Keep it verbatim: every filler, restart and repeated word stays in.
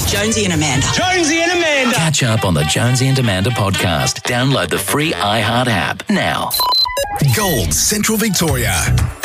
Jonesy and Amanda. Jonesy and Amanda. Catch up on the Jonesy and Amanda podcast. Download the free iHeart app now. Gold Central Victoria.